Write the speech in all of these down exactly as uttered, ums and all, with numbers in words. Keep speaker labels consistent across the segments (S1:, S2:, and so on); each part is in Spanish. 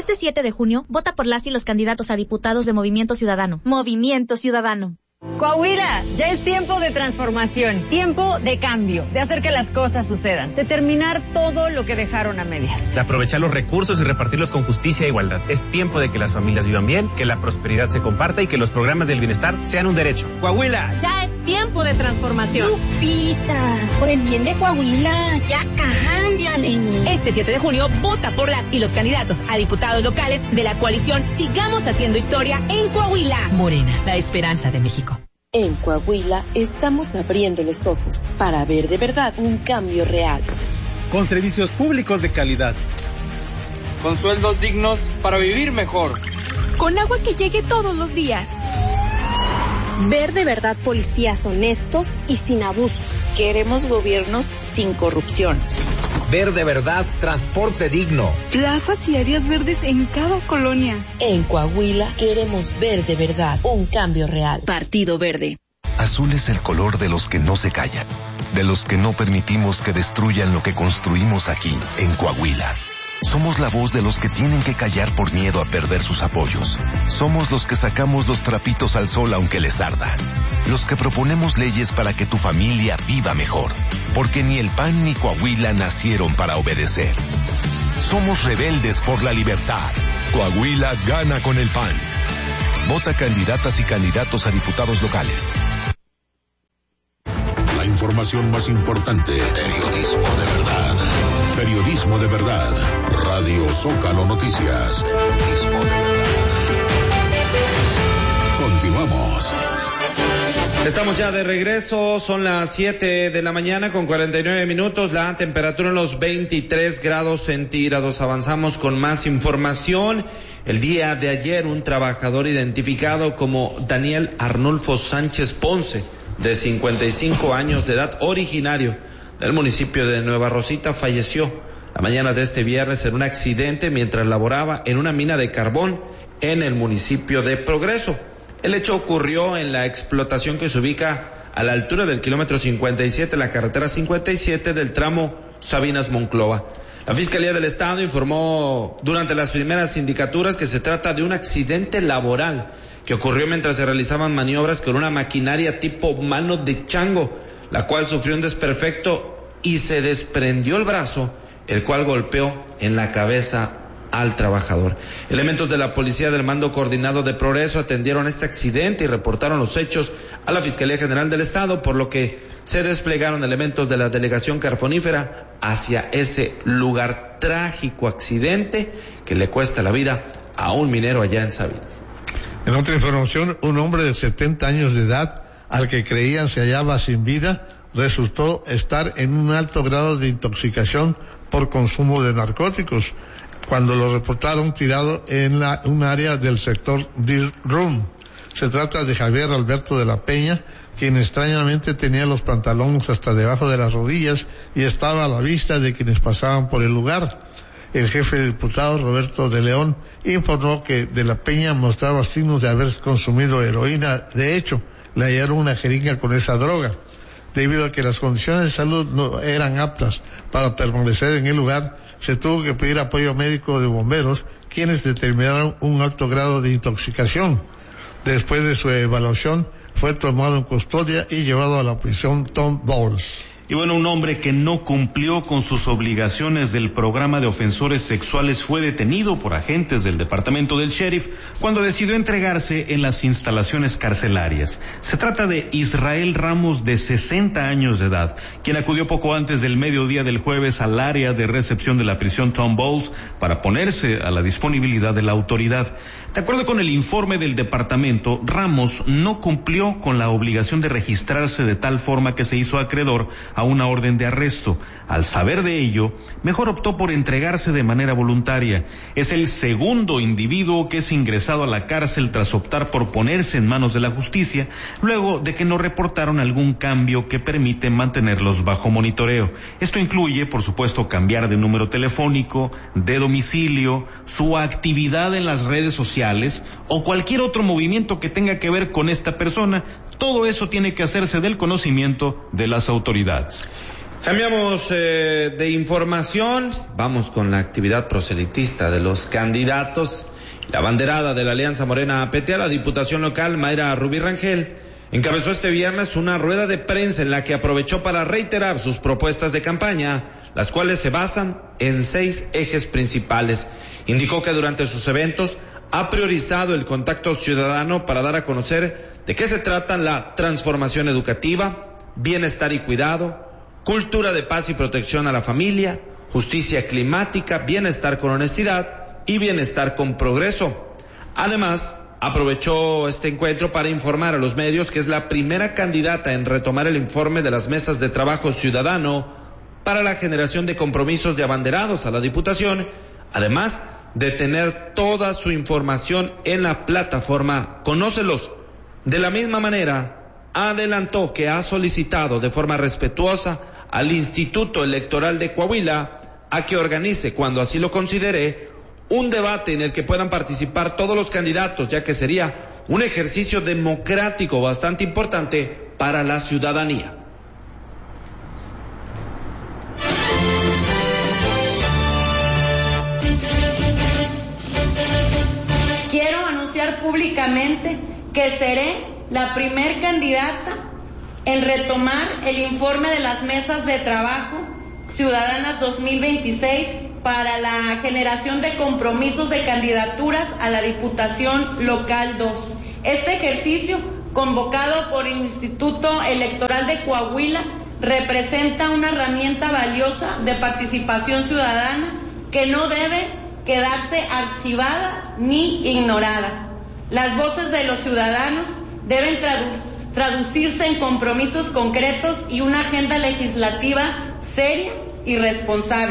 S1: Este siete de junio, vota por las y los candidatos a diputados de Movimiento Ciudadano. Movimiento Ciudadano.
S2: Coahuila, ya es tiempo de transformación, tiempo de cambio, de hacer que las cosas sucedan, de terminar todo lo que dejaron a medias.
S3: De aprovechar los recursos y repartirlos con justicia e igualdad. Es tiempo de que las familias vivan bien, que la prosperidad se comparta y que los programas del bienestar sean un derecho. Coahuila.
S2: Ya es tiempo de transformación.
S4: Lupita, por el bien de Coahuila, ya cámbiale.
S5: Este siete de junio, vota por las y los candidatos a diputados locales de la coalición Sigamos Haciendo Historia en Coahuila. Morena, la esperanza de México.
S6: En Coahuila estamos abriendo los ojos para ver de verdad un cambio real.
S7: Con servicios públicos de calidad.
S8: Con sueldos dignos para vivir mejor.
S9: Con agua que llegue todos los días.
S10: Ver de verdad policías honestos y sin abusos.
S6: Queremos gobiernos sin corrupción.
S11: Ver de verdad transporte digno.
S12: Plazas y áreas verdes en cada colonia.
S6: En Coahuila queremos ver de verdad un cambio real.
S5: Partido Verde.
S13: Azul es el color de los que no se callan, de los que no permitimos que destruyan lo que construimos aquí, en Coahuila. Somos la voz de los que tienen que callar por miedo a perder sus apoyos. Somos los que sacamos los trapitos al sol aunque les arda. Los que proponemos leyes para que tu familia viva mejor. Porque ni el P A N ni Coahuila nacieron para obedecer. Somos rebeldes por la libertad. Coahuila gana con el P A N. Vota candidatas y candidatos a diputados locales.
S14: La información más importante. Periodismo de verdad. Periodismo de verdad. Radio Zócalo Noticias. Periodismo de verdad. Continuamos.
S15: Estamos ya de regreso, son las siete de la mañana con cuarenta y nueve minutos, la temperatura en los veintitrés grados centígrados. Avanzamos con más información. El día de ayer, un trabajador identificado como Daniel Arnulfo Sánchez Ponce, de cincuenta y cinco años de edad, originario del municipio de Nueva Rosita, falleció la mañana de este viernes en un accidente mientras laboraba en una mina de carbón en el municipio de Progreso. El hecho ocurrió en la explotación que se ubica a la altura del kilómetro cincuenta y siete, la carretera cincuenta y siete del tramo Sabinas-Monclova. La Fiscalía del Estado informó durante las primeras sindicaturas que se trata de un accidente laboral que ocurrió mientras se realizaban maniobras con una maquinaria tipo mano de chango, la cual sufrió un desperfecto y se desprendió el brazo, el cual golpeó en la cabeza al trabajador. Elementos de la policía del Mando Coordinado de Progreso atendieron este accidente y reportaron los hechos a la Fiscalía General del Estado, por lo que se desplegaron elementos de la delegación carbonífera hacia ese lugar. Trágico accidente que le cuesta la vida a un minero allá en Sabinas.
S16: En otra información, un hombre de setenta años de edad, al que creían se hallaba sin vida, resultó estar en un alto grado de intoxicación por consumo de narcóticos, cuando lo reportaron tirado en la, un área del sector Deer Room. Se trata de Javier Alberto de la Peña, quien extrañamente tenía los pantalones hasta debajo de las rodillas y estaba a la vista de quienes pasaban por el lugar. El jefe de diputados, Roberto de León, informó que de la Peña mostraba signos de haber consumido heroína. De hecho, le hallaron una jeringa con esa droga. Debido a que las condiciones de salud no eran aptas para permanecer en el lugar, se tuvo que pedir apoyo médico de bomberos, quienes determinaron un alto grado de intoxicación. Después de su evaluación, fue tomado en custodia y llevado a la prisión Tom Bowles.
S17: Y bueno, un hombre que no cumplió con sus obligaciones del programa de ofensores sexuales fue detenido por agentes del departamento del sheriff cuando decidió entregarse en las instalaciones carcelarias. Se trata de Israel Ramos, de sesenta años de edad, quien acudió poco antes del mediodía del jueves al área de recepción de la prisión Tom Bowles para ponerse a la disponibilidad de la autoridad. De acuerdo con el informe del departamento, Ramos no cumplió con la obligación de registrarse de tal forma que se hizo acreedor a una orden de arresto. Al saber de ello, mejor optó por entregarse de manera voluntaria. Es el segundo individuo que es ingresado a la cárcel tras optar por ponerse en manos de la justicia, luego de que no reportaron algún cambio que permite mantenerlos bajo monitoreo. Esto incluye, por supuesto, cambiar de número telefónico, de domicilio, su actividad en las redes sociales o cualquier otro movimiento que tenga que ver con esta persona. Todo eso tiene que hacerse del conocimiento de las autoridades.
S15: Cambiamos eh, de información, vamos con la actividad proselitista de los candidatos. La abanderada de la Alianza Morena P T a la Diputación Local, Mayra Rubí Rangel, encabezó este viernes una rueda de prensa en la que aprovechó para reiterar sus propuestas de campaña, las cuales se basan en seis ejes principales. Indicó que durante sus eventos ha priorizado el contacto ciudadano para dar a conocer de qué se trata la transformación educativa, bienestar y cuidado, cultura de paz y protección a la familia, justicia climática, bienestar con honestidad y bienestar con progreso. Además, aprovechó este encuentro para informar a los medios que es la primera candidata en retomar el informe de las mesas de trabajo ciudadano para la generación de compromisos de abanderados a la Diputación, además de tener toda su información en la plataforma Conócelos. De la misma manera, adelantó que ha solicitado de forma respetuosa al Instituto Electoral de Coahuila a que organice, cuando así lo considere, un debate en el que puedan participar todos los candidatos, ya que sería un ejercicio democrático bastante importante para la ciudadanía.
S18: Quiero anunciar públicamente que seré la primer candidata en retomar el informe de las mesas de trabajo ciudadanas dos mil veintiséis para la generación de compromisos de candidaturas a la Diputación Local dos. Este ejercicio, convocado por el Instituto Electoral de Coahuila, representa una herramienta valiosa de participación ciudadana que no debe quedarse archivada ni ignorada. Las voces de los ciudadanos deben tradu- traducirse en compromisos concretos y una agenda legislativa seria y responsable.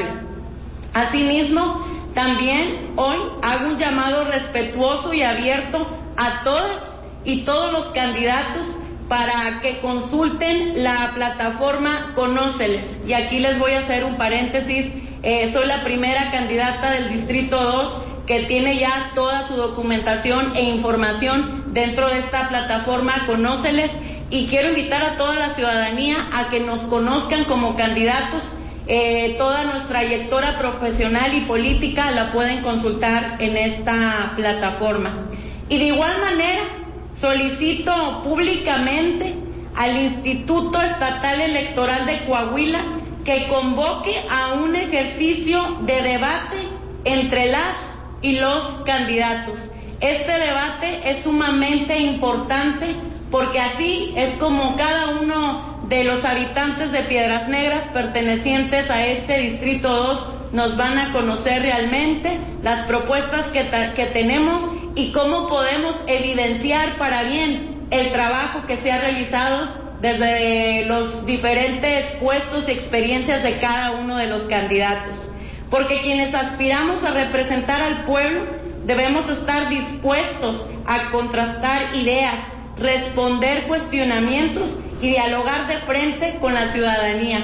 S18: Asimismo, también hoy hago un llamado respetuoso y abierto a todas y todos los candidatos para que consulten la plataforma Conóceles. Y aquí les voy a hacer un paréntesis, eh, soy la primera candidata del Distrito dos que tiene ya toda su documentación e información dentro de esta plataforma Conóceles, y quiero invitar a toda la ciudadanía a que nos conozcan como candidatos. Eh, toda nuestra trayectoria profesional y política la pueden consultar en esta plataforma. Y de igual manera, solicito públicamente al Instituto Estatal Electoral de Coahuila que convoque a un ejercicio de debate entre las y los candidatos. Este debate es sumamente importante porque así es como cada uno de los habitantes de Piedras Negras pertenecientes a este Distrito dos nos van a conocer realmente las propuestas que, ta- que tenemos y cómo podemos evidenciar para bien el trabajo que se ha realizado desde los diferentes puestos y experiencias de cada uno de los candidatos. Porque quienes aspiramos a representar al pueblo debemos estar dispuestos a contrastar ideas, responder cuestionamientos y dialogar de frente con la ciudadanía.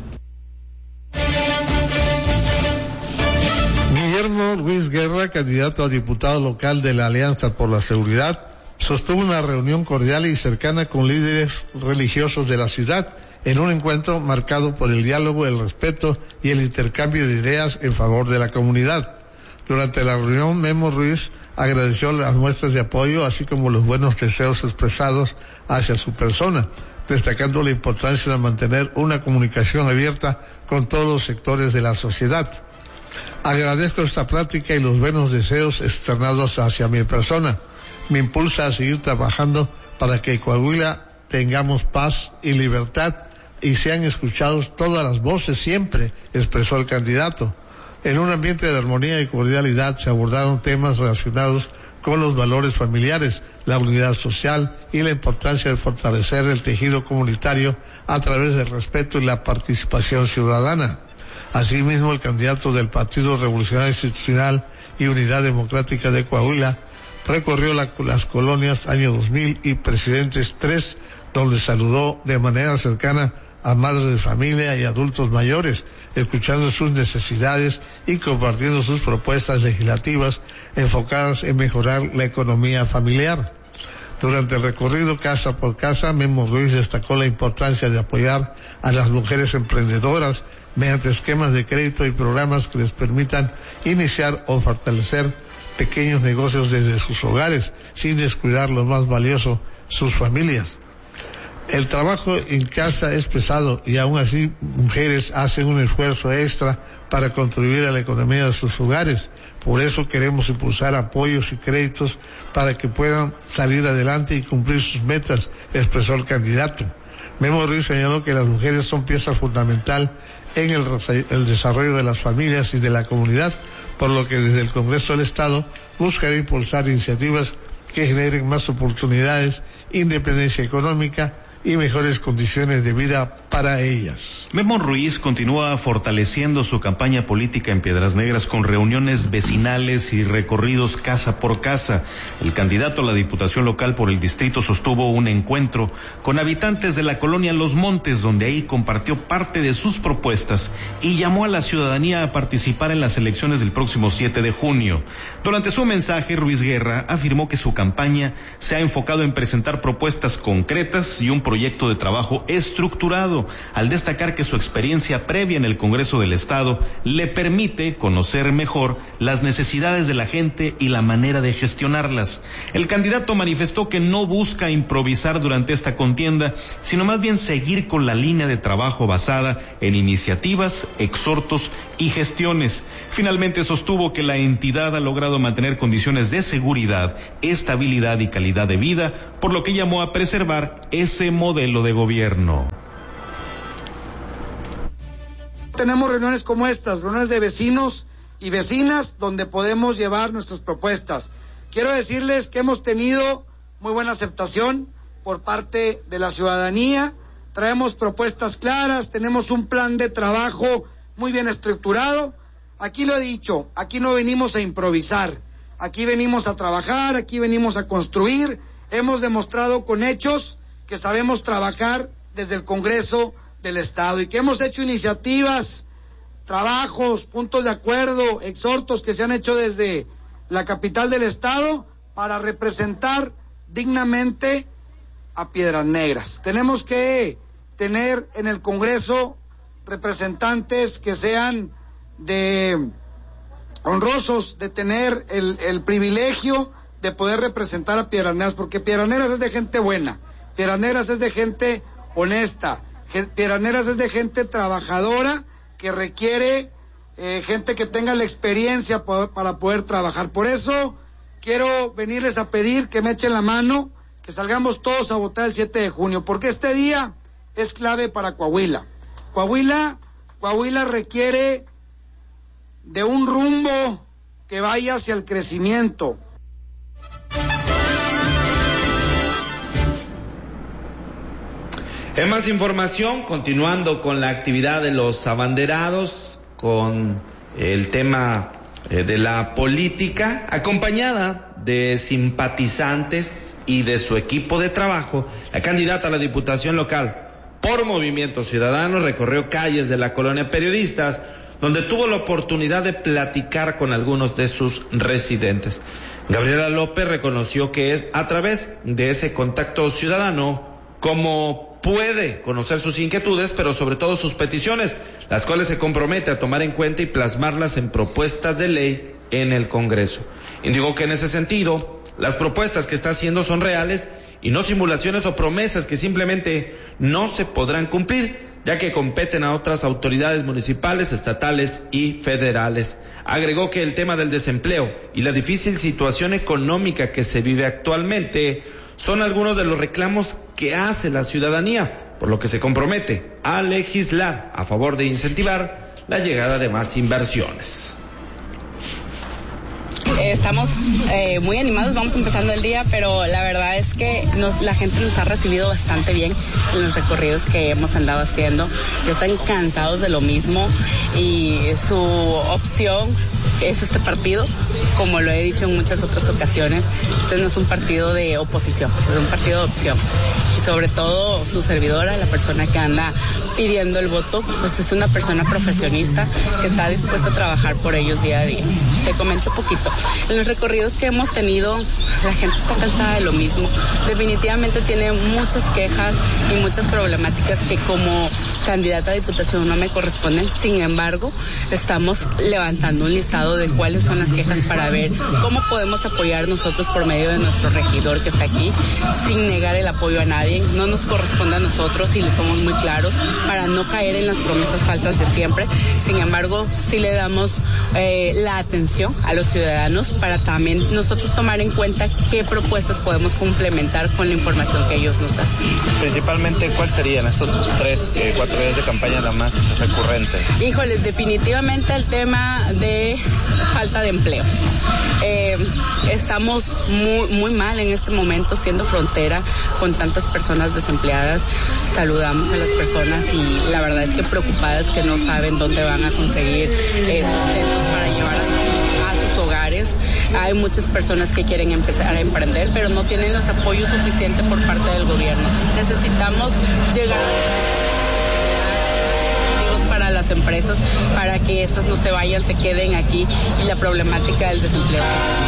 S16: Guillermo Ruiz Guerra, candidato a diputado local de la Alianza por la Seguridad, sostuvo una reunión cordial y cercana con líderes religiosos de la ciudad, en un encuentro marcado por el diálogo, el respeto y el intercambio de ideas en favor de la comunidad. Durante la reunión, Memo Ruiz agradeció las muestras de apoyo, así como los buenos deseos expresados hacia su persona, destacando la importancia de mantener una comunicación abierta con todos los sectores de la sociedad. Agradezco esta plática y los buenos deseos externados hacia mi persona. Me impulsa a seguir trabajando para que en Coahuila tengamos paz y libertad y sean escuchados todas las voces siempre, expresó el candidato. En un ambiente de armonía y cordialidad se abordaron temas relacionados con los valores familiares, la unidad social y la importancia de fortalecer el tejido comunitario a través del respeto y la participación ciudadana. Asimismo, el candidato del Partido Revolucionario Institucional y Unidad Democrática de Coahuila recorrió la, las colonias año dos mil y Presidentes tres, donde saludó de manera cercana a madres de familia y adultos mayores, escuchando sus necesidades y compartiendo sus propuestas legislativas enfocadas en mejorar la economía familiar. Durante el recorrido casa por casa, Memo Ruiz destacó la importancia de apoyar a las mujeres emprendedoras mediante esquemas de crédito y programas que les permitan iniciar o fortalecer pequeños negocios desde sus hogares, sin descuidar lo más valioso, sus familias. El trabajo en casa es pesado y aún así mujeres hacen un esfuerzo extra para contribuir a la economía de sus hogares. Por eso queremos impulsar apoyos y créditos para que puedan salir adelante y cumplir sus metas, expresó el candidato. Memo Ruiz señaló que las mujeres son pieza fundamental en el, el desarrollo de las familias y de la comunidad, por lo que desde el Congreso del Estado buscará impulsar iniciativas que generen más oportunidades, independencia económica y mejores condiciones de vida para ellas.
S17: Memo Ruiz continúa fortaleciendo su campaña política en Piedras Negras con reuniones vecinales y recorridos casa por casa. El candidato a la Diputación Local por el distrito sostuvo un encuentro con habitantes de la colonia Los Montes, donde ahí compartió parte de sus propuestas y llamó a la ciudadanía a participar en las elecciones del próximo siete de junio. Durante su mensaje, Ruiz Guerra afirmó que su campaña se ha enfocado en presentar propuestas concretas y un proyecto de trabajo estructurado, al destacar que su experiencia previa en el Congreso del Estado le permite conocer mejor las necesidades de la gente y la manera de gestionarlas. El candidato manifestó que no busca improvisar durante esta contienda, sino más bien seguir con la línea de trabajo basada en iniciativas, exhortos y gestiones. Finalmente sostuvo que la entidad ha logrado mantener condiciones de seguridad, estabilidad y calidad de vida, por lo que llamó a preservar ese modelo de gobierno.
S19: Tenemos reuniones como estas, reuniones de vecinos y vecinas, donde podemos llevar nuestras propuestas. Quiero decirles que hemos tenido muy buena aceptación por parte de la ciudadanía. Traemos propuestas claras, tenemos un plan de trabajo muy bien estructurado. Aquí lo he dicho, aquí no venimos a improvisar, aquí venimos a trabajar, aquí venimos a construir. Hemos demostrado con hechos que sabemos trabajar desde el Congreso del Estado y que hemos hecho iniciativas, trabajos, puntos de acuerdo, exhortos que se han hecho desde la capital del Estado para representar dignamente a Piedras Negras. Tenemos que tener en el Congreso representantes que sean de honrosos, de tener el, el privilegio de poder representar a Piedras Negras, porque Piedras Negras es de gente buena, Piedras Negras es de gente honesta, Piedras Negras es de gente trabajadora que requiere eh, gente que tenga la experiencia poder, para poder trabajar. Por eso quiero venirles a pedir que me echen la mano, que salgamos todos a votar el siete de junio, porque este día es clave para Coahuila. Coahuila, Coahuila requiere de un rumbo que vaya hacia el crecimiento.
S15: En más información, continuando con la actividad de los abanderados, con el tema eh, de la política, acompañada de simpatizantes y de su equipo de trabajo, la candidata a la Diputación Local por Movimiento Ciudadano recorrió calles de la colonia Periodistas, donde tuvo la oportunidad de platicar con algunos de sus residentes. Gabriela López reconoció que es a través de ese contacto ciudadano como puede conocer sus inquietudes, pero sobre todo sus peticiones, las cuales se compromete a tomar en cuenta y plasmarlas en propuestas de ley en el Congreso. Indicó que en ese sentido, las propuestas que está haciendo son reales y no simulaciones o promesas que simplemente no se podrán cumplir, ya que competen a otras autoridades municipales, estatales y federales. Agregó que el tema del desempleo y la difícil situación económica que se vive actualmente son algunos de los reclamos que hace la ciudadanía, por lo que se compromete a legislar a favor de incentivar la llegada de más inversiones.
S20: Estamos eh, muy animados, vamos empezando el día, pero la verdad es que nos, la gente nos ha recibido bastante bien en los recorridos que hemos andado haciendo. Ya están cansados de lo mismo y su opción es este partido, como lo he dicho en muchas otras ocasiones, este no es un partido de oposición, es un partido de opción. Y sobre todo su servidora, la persona que anda pidiendo el voto, pues es una persona profesionista que está dispuesta a trabajar por ellos día a día. Te comento un poquito. En los recorridos que hemos tenido, la gente está cansada de lo mismo. Definitivamente tiene muchas quejas y muchas problemáticas que como candidata a diputación no me corresponden. Sin embargo, estamos levantando un listado de cuáles son las quejas para ver cómo podemos apoyar nosotros por medio de nuestro regidor que está aquí, sin negar el apoyo a nadie. No nos corresponde a nosotros y le somos muy claros para no caer en las promesas falsas de siempre. Sin embargo, sí le damos eh, la atención a los ciudadanos para también nosotros tomar en cuenta qué propuestas podemos complementar con la información que ellos nos dan.
S3: Principalmente, ¿cuáles serían estos tres, eh, cuatro días de campaña la más recurrente?
S20: Híjoles, definitivamente el tema de falta de empleo. Eh, estamos muy, muy mal en este momento, siendo frontera con tantas personas desempleadas. Saludamos a las personas y la verdad es que preocupadas que no saben dónde van a conseguir eh, sustentos para llevar a sus, a sus hogares. Hay muchas personas que quieren empezar a emprender, pero no tienen los apoyos suficientes por parte del gobierno. Necesitamos llegar a para las empresas, para que estas no se vayan, se queden aquí y la problemática del desempleo.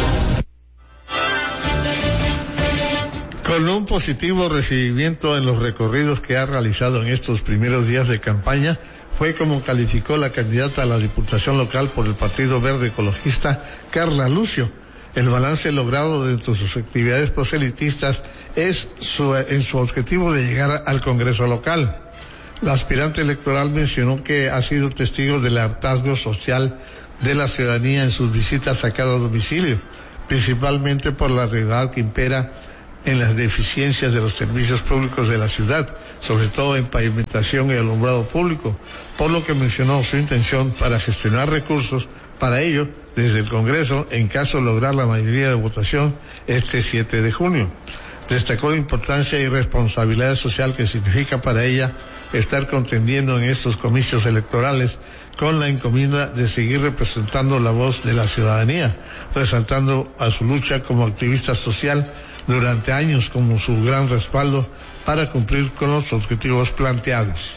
S16: Con un positivo recibimiento en los recorridos que ha realizado en estos primeros días de campaña, fue como calificó la candidata a la Diputación Local por el Partido Verde Ecologista, Carla Lucio. El balance logrado dentro de sus actividades proselitistas es su, en su objetivo de llegar al Congreso local. La aspirante electoral mencionó que ha sido testigo del hartazgo social de la ciudadanía en sus visitas a cada domicilio, principalmente por la realidad que impera en las deficiencias de los servicios públicos de la ciudad, sobre todo en pavimentación y alumbrado público, por lo que mencionó su intención para gestionar recursos para ello desde el Congreso en caso de lograr la mayoría de votación este siete de junio. Destacó la importancia y responsabilidad social que significa para ella estar contendiendo en estos comicios electorales con la encomienda de seguir representando la voz de la ciudadanía, resaltando a su lucha como activista social durante años como su gran respaldo para cumplir con los objetivos planteados.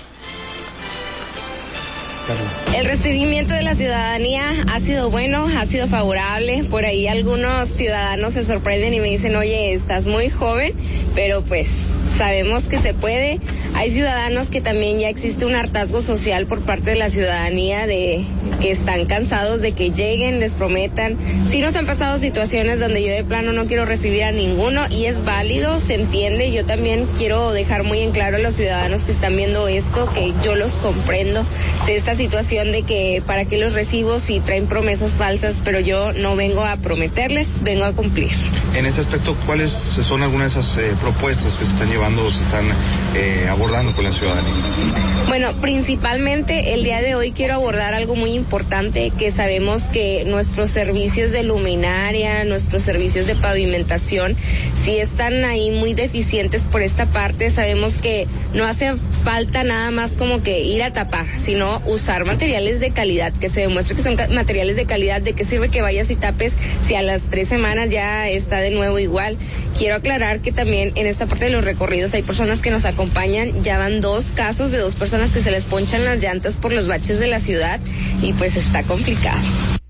S21: El recibimiento de la ciudadanía ha sido bueno, ha sido favorable. Por ahí algunos ciudadanos se sorprenden y me dicen, oye, estás muy joven, pero pues sabemos que se puede. Hay ciudadanos que también ya existe un hartazgo social por parte de la ciudadanía, de que están cansados de que lleguen, les prometan. Sí nos han pasado situaciones donde yo de plano no quiero recibir a ninguno y es válido, se entiende. Yo también quiero dejar muy en claro a los ciudadanos que están viendo esto, que yo los comprendo de esta situación de que para qué los recibo si traen promesas falsas, pero yo no vengo a prometerles, vengo a cumplir.
S22: En ese aspecto, ¿cuáles son algunas de esas eh, propuestas que se están llevando o se están eh, abordando con la ciudadanía?
S21: Bueno, principalmente el día de hoy quiero abordar algo muy importante, que sabemos que nuestros servicios de luminaria, nuestros servicios de pavimentación, sí están ahí muy deficientes por esta parte. Sabemos que no hace falta nada más como que ir a tapar, sino usar materiales de calidad, que se demuestre que son materiales de calidad. ¿De qué sirve que vayas y tapes si a las tres semanas ya está de nuevo igual? Quiero aclarar que también en esta parte de los recorridos hay personas que nos acompañan, ya van dos casos de dos personas que se les ponchan las llantas por los baches de la ciudad y pues está complicado.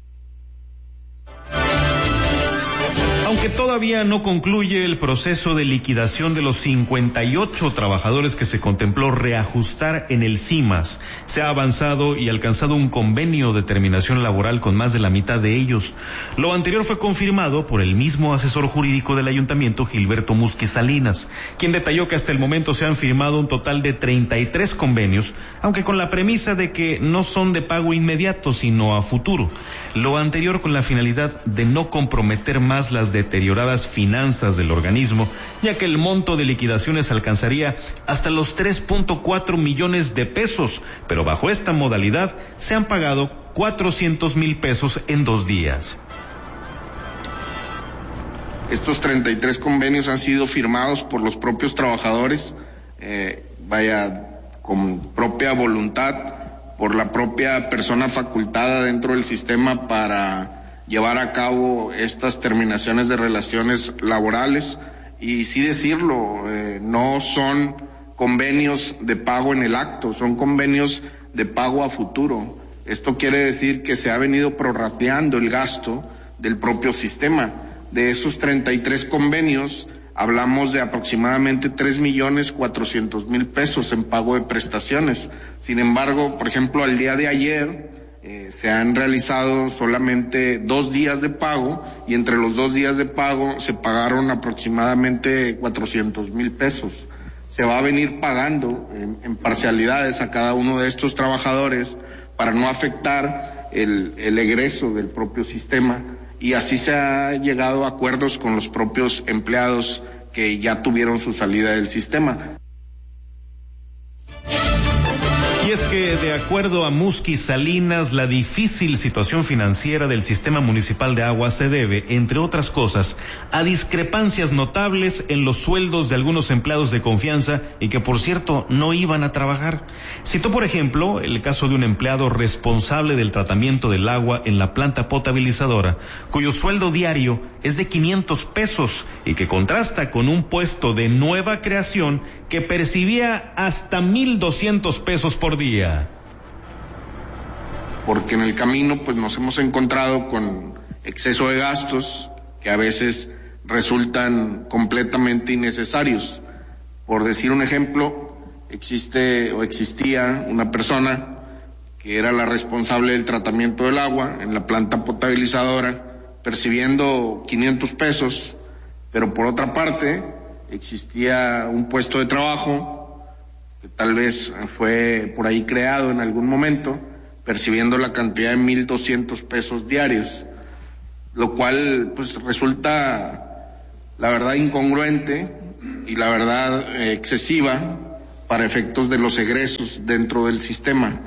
S17: Aunque todavía no concluye el proceso de liquidación de los cincuenta y ocho trabajadores que se contempló reajustar en el CIMAS, se ha avanzado y alcanzado un convenio de terminación laboral con más de la mitad de ellos. Lo anterior fue confirmado por el mismo asesor jurídico del ayuntamiento, Gilberto Musque Salinas, quien detalló que hasta el momento se han firmado un total de treinta y tres convenios, aunque con la premisa de que no son de pago inmediato, sino a futuro. Lo anterior con la finalidad de no comprometer más las deterioradas finanzas del organismo, ya que el monto de liquidaciones alcanzaría hasta los tres punto cuatro millones de pesos, pero bajo esta modalidad se han pagado cuatrocientos mil pesos en dos días.
S23: Estos treinta y tres convenios han sido firmados por los propios trabajadores, eh, vaya, con propia voluntad por la propia persona facultada dentro del sistema para llevar a cabo estas terminaciones de relaciones laborales. Y sí decirlo, eh, no son convenios de pago en el acto, son convenios de pago a futuro. Esto quiere decir que se ha venido prorrateando el gasto del propio sistema. De esos treinta y tres convenios, hablamos de aproximadamente tres millones cuatrocientos mil pesos en pago de prestaciones. Sin embargo, por ejemplo, al día de ayer eh, se han realizado solamente dos días de pago y entre los dos días de pago se pagaron aproximadamente cuatrocientos mil pesos. Se va a venir pagando en, en parcialidades a cada uno de estos trabajadores para no afectar el, el egreso del propio sistema, y así se ha llegado a acuerdos con los propios empleados que ya tuvieron su salida del sistema.
S17: Y es que, de acuerdo a Musqui Salinas, la difícil situación financiera del sistema municipal de agua se debe, entre otras cosas, a discrepancias notables en los sueldos de algunos empleados de confianza y que, por cierto, no iban a trabajar. Citó, por ejemplo, el caso de un empleado responsable del tratamiento del agua en la planta potabilizadora, cuyo sueldo diario es de quinientos pesos y que contrasta con un puesto de nueva creación que percibía hasta mil doscientos pesos por día.
S23: Porque en el camino pues nos hemos encontrado con exceso de gastos que a veces resultan completamente innecesarios. Por decir un ejemplo, existe o existía una persona que era la responsable del tratamiento del agua en la planta potabilizadora, percibiendo quinientos pesos, pero por otra parte existía un puesto de trabajo que tal vez fue por ahí creado en algún momento, percibiendo la cantidad de mil doscientos pesos diarios, lo cual pues resulta la verdad incongruente y la verdad eh, excesiva para efectos de los egresos dentro del sistema.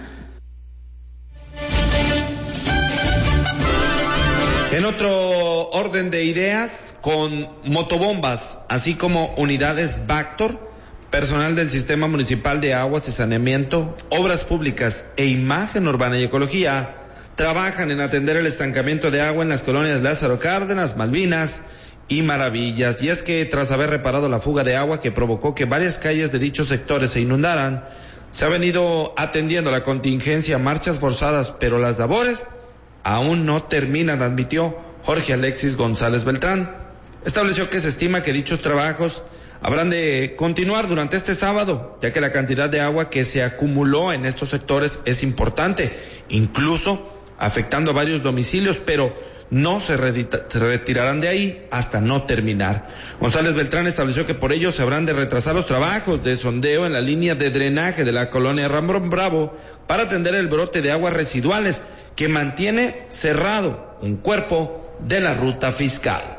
S15: En otro orden de ideas, con motobombas, así como unidades Vactor, personal del Sistema Municipal de Aguas y Saneamiento, Obras Públicas e Imagen Urbana y Ecología, trabajan en atender el estancamiento de agua en las colonias Lázaro Cárdenas, Malvinas y Maravillas. Y es que tras haber reparado la fuga de agua que provocó que varias calles de dichos sectores se inundaran, se ha venido atendiendo la contingencia, marchas forzadas, pero las labores aún no terminan, admitió Jorge Alexis González Beltrán. Estableció que se estima que dichos trabajos habrán de continuar durante este sábado, ya que la cantidad de agua que se acumuló en estos sectores es importante, incluso afectando a varios domicilios, pero no se, se retirarán de ahí hasta no terminar. González Beltrán estableció que por ello se habrán de retrasar los trabajos de sondeo en la línea de drenaje de la colonia Ramón Bravo para atender el brote de aguas residuales que mantiene cerrado un cuerpo de la ruta fiscal.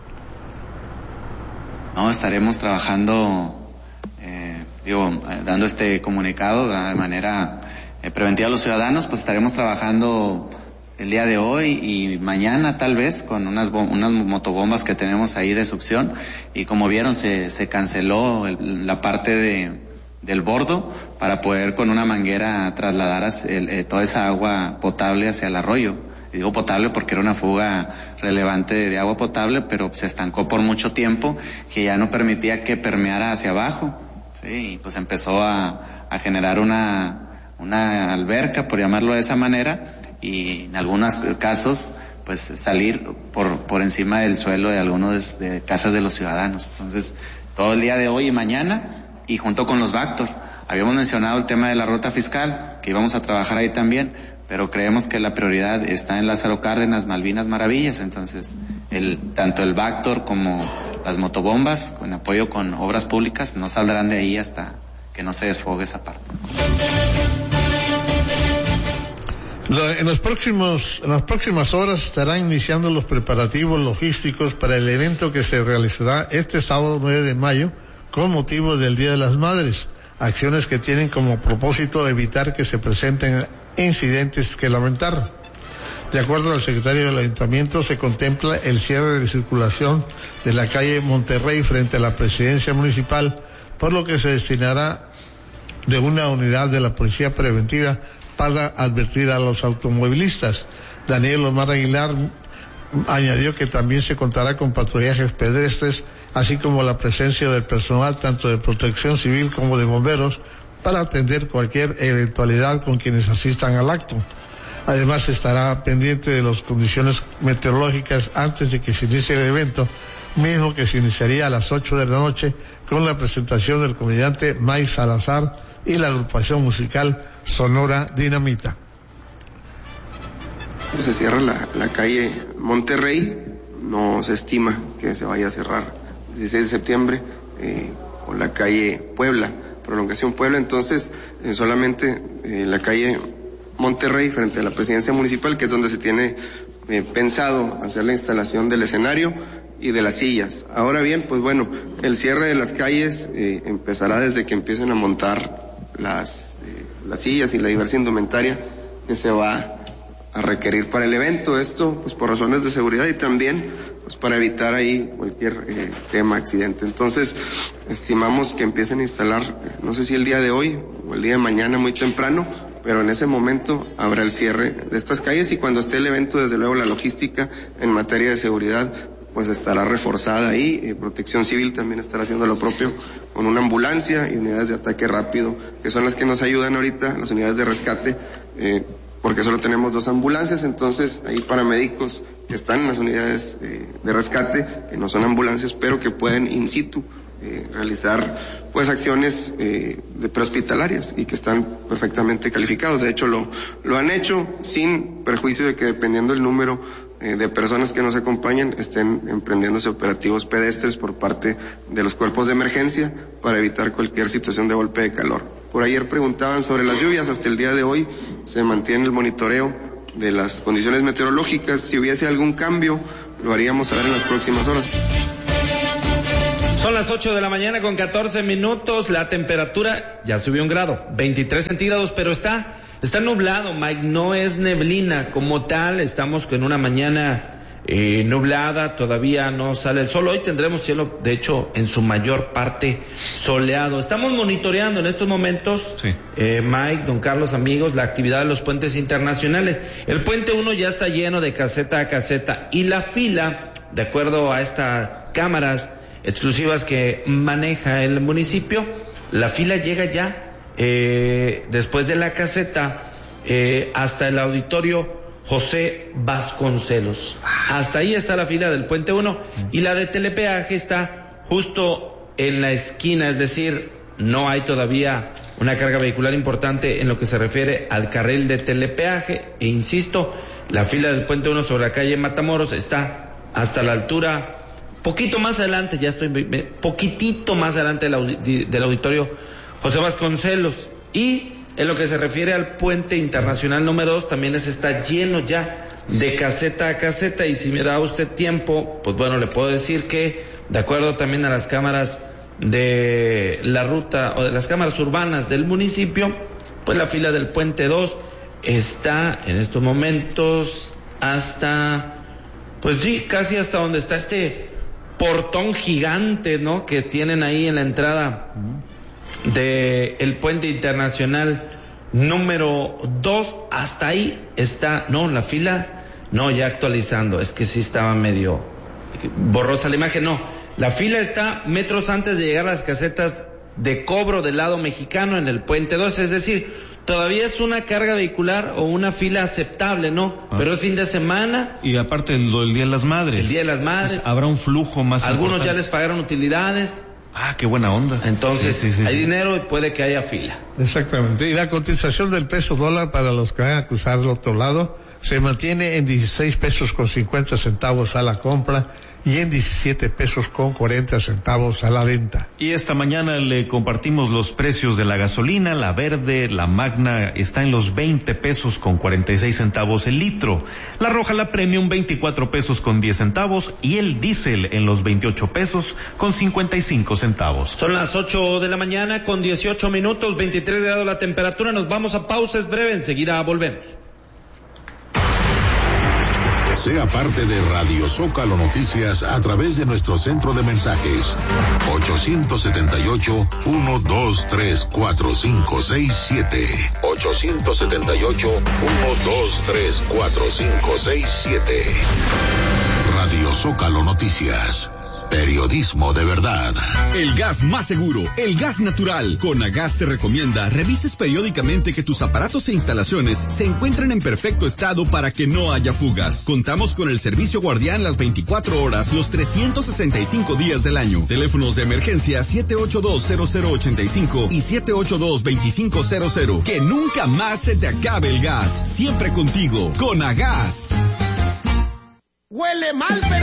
S1: No, estaremos trabajando, eh, digo, eh, dando este comunicado de manera eh, preventiva a los ciudadanos, pues estaremos trabajando el día de hoy y mañana tal vez con unas unas motobombas que tenemos ahí de succión, y como vieron se se canceló el, la parte de del bordo para poder con una manguera trasladar el, eh, toda esa agua potable hacia el arroyo. Y digo potable porque era una fuga relevante de agua potable, pero se estancó por mucho tiempo que ya no permitía que permeara hacia abajo, sí, y pues empezó a, a generar una una alberca, por llamarlo de esa manera, y en algunos casos pues salir por por encima del suelo de algunos de, de casas de los ciudadanos. Entonces, todo el día de hoy y mañana, y junto con los Vactor, habíamos mencionado el tema de la ruta fiscal, que íbamos a trabajar ahí también, pero creemos que la prioridad está en Lázaro Cárdenas, Malvinas, Maravillas. Entonces, el tanto el Vactor como las motobombas, con apoyo con Obras Públicas, no saldrán de ahí hasta que no se desfogue esa parte.
S16: En los próximos, en las próximas horas estarán iniciando los preparativos logísticos para el evento que se realizará este sábado nueve de mayo con motivo del Día de las Madres. Acciones que tienen como propósito evitar que se presenten incidentes que lamentar. De acuerdo al secretario del Ayuntamiento, se contempla el cierre de circulación de la calle Monterrey frente a la Presidencia Municipal, por lo que se destinará de una unidad de la Policía Preventiva para advertir a los automovilistas. Daniel Omar Aguilar añadió que también se contará con patrullajes pedestres, así como la presencia del personal tanto de protección civil como de bomberos para atender cualquier eventualidad con quienes asistan al acto. Además estará pendiente de las condiciones meteorológicas antes de que se inicie el evento, mismo que se iniciaría a las ocho de la noche con la presentación del comediante Mike Salazar y la agrupación musical Sonora Dinamita.
S2: Se cierra la, la calle Monterrey, no se estima que se vaya a cerrar el dieciséis de septiembre, eh, o la calle Puebla, prolongación Puebla, entonces eh, solamente eh, la calle Monterrey frente a la presidencia municipal, que es donde se tiene eh, pensado hacer la instalación del escenario y de las sillas. Ahora bien, pues bueno, el cierre de las calles eh, empezará desde que empiecen a montar las, eh, las sillas y la diversa indumentaria que se va a requerir para el evento. Esto pues por razones de seguridad y también pues para evitar ahí cualquier eh, tema, accidente. Entonces estimamos que empiecen a instalar, no sé si el día de hoy o el día de mañana muy temprano, pero en ese momento habrá el cierre de estas calles, y cuando esté el evento, desde luego la logística en materia de seguridad pues estará reforzada ahí. eh, Protección Civil también estará haciendo lo propio con una ambulancia y unidades de ataque rápido, que son las que nos ayudan ahorita, las unidades de rescate, eh, porque solo tenemos dos ambulancias. Entonces hay paramédicos que están en las unidades eh, de rescate, que no son ambulancias, pero que pueden in situ eh, realizar pues acciones eh, de prehospitalarias y que están perfectamente calificados. De hecho lo, lo han hecho sin perjuicio de que, dependiendo del número eh, de personas que nos acompañan, estén emprendiéndose operativos pedestres por parte de los cuerpos de emergencia para evitar cualquier situación de golpe de calor. Por ayer preguntaban sobre las lluvias. Hasta el día de hoy se mantiene el monitoreo de las condiciones meteorológicas. Si hubiese algún cambio, lo haríamos saber en las próximas horas.
S15: Son las ocho de la mañana con catorce minutos. La temperatura ya subió un grado, veintitrés centígrados, pero está, está nublado, Mike. No es neblina como tal. Estamos con una mañana eh, nublada. Todavía no sale el sol. Hoy tendremos cielo, de hecho, en su mayor parte soleado. Estamos monitoreando en estos momentos, sí. eh, Mike, don Carlos, amigos, la actividad de los puentes internacionales. El puente uno ya está lleno de caseta a caseta, y la fila, de acuerdo a estas cámaras exclusivas que maneja el municipio, la fila llega ya eh, después de la caseta eh, hasta el auditorio José Vasconcelos. Hasta ahí está la fila del puente uno, y la de telepeaje está justo en la esquina, es decir, no hay todavía una carga vehicular importante en lo que se refiere al carril de telepeaje. E insisto, la fila del puente uno sobre la calle Matamoros está hasta la altura, poquito más adelante, ya estoy, poquitito más adelante del, del auditorio José Vasconcelos. Y en lo que se refiere al puente internacional número dos, también ese está lleno ya de caseta a caseta, y si me da usted tiempo, pues bueno, le puedo decir que, de acuerdo también a las cámaras de la ruta, o de las cámaras urbanas del municipio, pues la fila del puente dos está en estos momentos hasta, pues sí, casi hasta donde está este portón gigante, ¿no?, que tienen ahí en la entrada de el puente internacional número dos. Hasta ahí está, no, la fila, no, ya actualizando, es que sí estaba medio borrosa la imagen. No, la fila está metros antes de llegar a las casetas de cobro del lado mexicano en el puente dos, es decir, todavía es una carga vehicular o una fila aceptable, ¿no? Ah. Pero es fin de semana.
S17: Y aparte el, el Día de las Madres.
S15: El Día de las Madres.
S17: Pues habrá un flujo más
S15: Algunos
S17: importante.
S15: Ya les pagaron utilidades.
S17: Ah, qué buena onda.
S15: Entonces,
S17: sí, sí, sí,
S15: hay
S17: sí.
S15: dinero y puede que haya fila.
S16: Exactamente. Y la cotización del peso dólar para los que van a cruzar al otro lado se mantiene en dieciséis pesos con cincuenta centavos a la compra y en diecisiete pesos con cuarenta centavos a la venta.
S17: Y esta mañana le compartimos los precios de la gasolina. La verde, la magna, está en los veinte pesos con cuarenta y seis centavos el litro. La roja, la premium, veinticuatro pesos con diez centavos, y el diésel en los veintiocho pesos con cincuenta y cinco centavos.
S15: Son las ocho de la mañana con dieciocho minutos, veintitrés grados la temperatura. Nos vamos a pausas breves, enseguida volvemos.
S14: Sea parte de Radio Zócalo Noticias a través de nuestro centro de mensajes ochocientos setenta y ocho, ciento veintitrés, cuarenta y cinco sesenta y siete. ochocientos setenta y ocho, ciento veintitrés, cuarenta y cinco sesenta y siete. Radio Zócalo Noticias. Periodismo de verdad.
S4: El gas más seguro, el gas natural. Conagas te recomienda revises periódicamente que tus aparatos e instalaciones se encuentren en perfecto estado para que no haya fugas. Contamos con el servicio guardián las veinticuatro horas, los trescientos sesenta y cinco días del año. Teléfonos de emergencia siete ocho dos, cero cero ocho cinco y siete ocho dos, dos cinco cero cero. Que nunca más se te acabe el gas. Siempre contigo. Conagas.
S7: Huele mal, pero